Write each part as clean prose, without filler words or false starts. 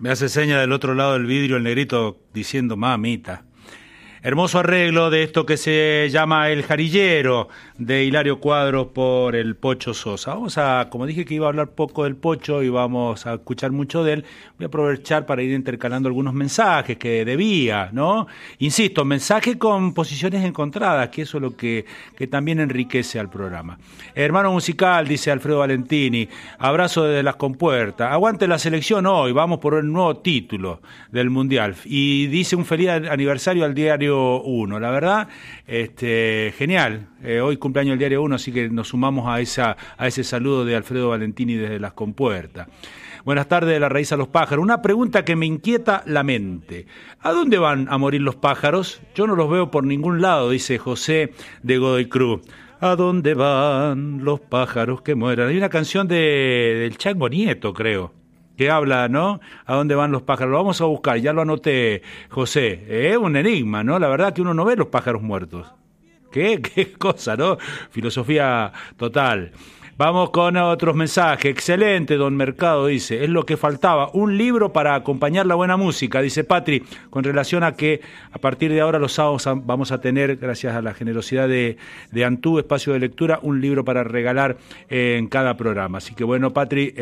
Me hace seña del otro lado del vidrio el negrito diciendo mamita. Hermoso arreglo de esto que se llama El Jarillero, de Hilario Cuadros por el Pocho Sosa. Vamos a, como dije que iba a hablar poco del Pocho y vamos a escuchar mucho de él, voy a aprovechar para ir intercalando algunos mensajes que debía, ¿no? Insisto, mensajes con posiciones encontradas, que eso es lo que también enriquece al programa. Hermano musical, dice Alfredo Valentini, abrazo desde las compuertas, aguante la selección hoy, vamos por el nuevo título del Mundial. Y dice un feliz aniversario al diario 1, la verdad, genial. Hoy cumpleaños el diario 1, así que nos sumamos a ese saludo de Alfredo Valentini desde las compuertas. Buenas tardes de La Raíz a los Pájaros. Una pregunta que me inquieta la mente. ¿A dónde van a morir los pájaros? Yo no los veo por ningún lado, dice José de Godoy Cruz. ¿A dónde van los pájaros que mueran? Hay una canción del Chango Nieto, creo, que habla, ¿no? ¿A dónde van los pájaros? Lo vamos a buscar, ya lo anoté, José. Es un enigma, ¿no? La verdad que uno no ve los pájaros muertos. ¿Qué cosa, ¿no? Filosofía total. Vamos con otros mensajes. Excelente, don Mercado, dice. Es lo que faltaba. Un libro para acompañar la buena música, dice Patri, con relación a que a partir de ahora los sábados vamos a tener, gracias a la generosidad de Antú, espacio de lectura, un libro para regalar en cada programa. Así que bueno, Patri,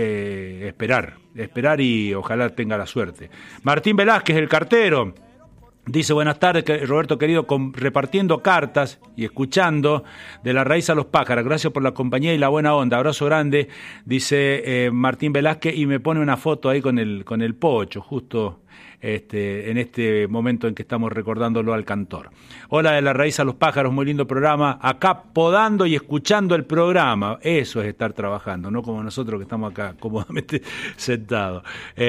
esperar y ojalá tenga la suerte. Martín Velázquez, el cartero. Dice, buenas tardes, Roberto querido, repartiendo cartas y escuchando de La Raíz a los Pájaros. Gracias por la compañía y la buena onda. Abrazo grande, dice Martín Velázquez, y me pone una foto ahí con el Pocho, justo en este momento en que estamos recordándolo al cantor. Hola de La Raíz a los Pájaros, muy lindo programa. Acá podando y escuchando el programa. Eso es estar trabajando, no como nosotros que estamos acá cómodamente sentados.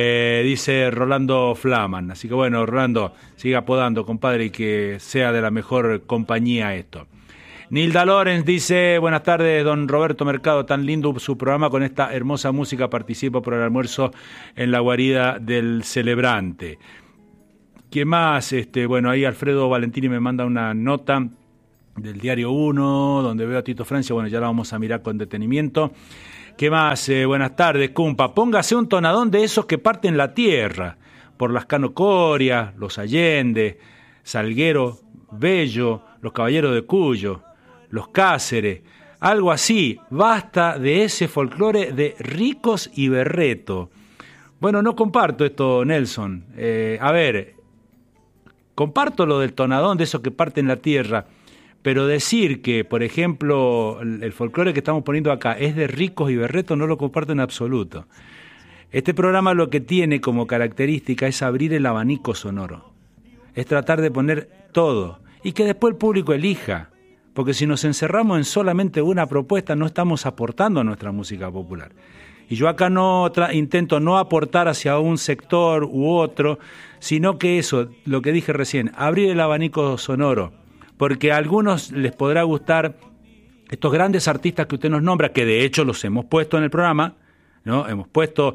Dice Rolando Flaman. Así que bueno, Rolando, siga podando, compadre, y que sea de la mejor compañía esto. Nilda Lorenz dice, buenas tardes, don Roberto Mercado, tan lindo su programa con esta hermosa música, participo por el almuerzo en la guarida del celebrante. ¿Quién más? Bueno, ahí Alfredo Valentini me manda una nota del diario 1, donde veo a Tito Francia, bueno, ya la vamos a mirar con detenimiento. ¿Qué más? Buenas tardes, cumpa, póngase un tonadón de esos que parten la tierra, por las Cano Coria, los Allende, Salguero, Bello, los Caballeros de Cuyo, los Cáceres, algo así. Basta de ese folclore de Ricos y Berreto. Bueno, no comparto esto, Nelson. A ver, comparto lo del tonadón, de esos que parten la tierra, pero decir que, por ejemplo, el folclore que estamos poniendo acá es de Ricos y Berreto no lo comparto en absoluto. Este programa lo que tiene como característica es abrir el abanico sonoro. Es tratar de poner todo y que después el público elija. Porque si nos encerramos en solamente una propuesta, no estamos aportando a nuestra música popular. Y yo acá intento no aportar hacia un sector u otro, sino que eso, lo que dije recién, abrir el abanico sonoro. Porque a algunos les podrá gustar estos grandes artistas que usted nos nombra, que de hecho los hemos puesto en el programa, ¿no? Hemos puesto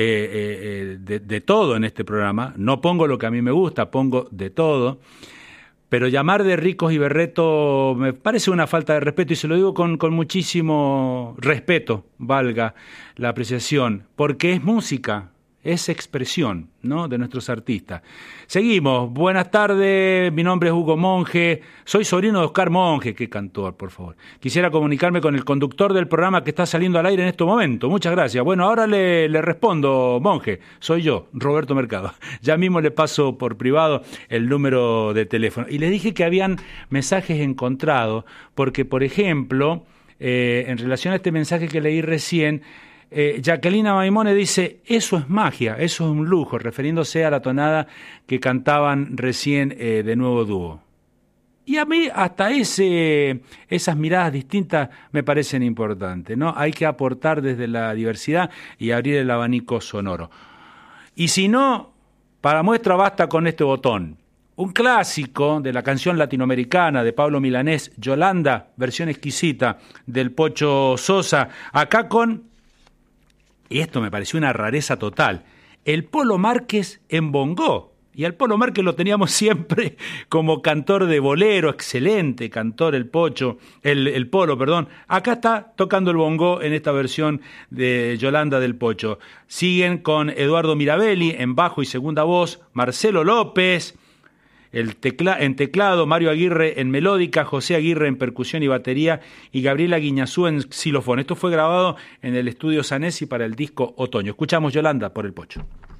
de todo en este programa. No pongo lo que a mí me gusta, pongo de todo. Pero llamar de Ricos y Berreto me parece una falta de respeto, y se lo digo con muchísimo respeto, valga la apreciación, porque es música, es expresión, ¿no?, de nuestros artistas. Seguimos. Buenas tardes, mi nombre es Hugo Monge, soy sobrino de Oscar Monge, qué cantor, por favor. Quisiera comunicarme con el conductor del programa que está saliendo al aire en este momento. Muchas gracias. Bueno, ahora le respondo, Monge, soy yo, Roberto Mercado. Ya mismo le paso por privado el número de teléfono. Y les dije que habían mensajes encontrados, porque, por ejemplo, en relación a este mensaje que leí recién, Jacquelina Maimone dice, eso es magia, eso es un lujo, refiriéndose a la tonada que cantaban recién de Nuevo Dúo. Y a mí hasta esas miradas distintas me parecen importantes, ¿no? Hay que aportar desde la diversidad y abrir el abanico sonoro. Y si no, para muestra basta con este botón. Un clásico de la canción latinoamericana de Pablo Milanés, Yolanda, versión exquisita del Pocho Sosa, acá con... Y esto me pareció una rareza total. El Polo Márquez en bongó, Y al Polo Márquez lo teníamos siempre como cantor de bolero, excelente cantor el Polo, perdón. Acá está tocando el bongo en esta versión de Yolanda del Pocho. Siguen con Eduardo Mirabelli en bajo y segunda voz, Marcelo López en teclado, Mario Aguirre en melódica, José Aguirre en percusión y batería y Gabriela Guiñazú en xilofón. Esto fue grabado en el estudio Sanesi para el disco Otoño. Escuchamos Yolanda por el Pocho.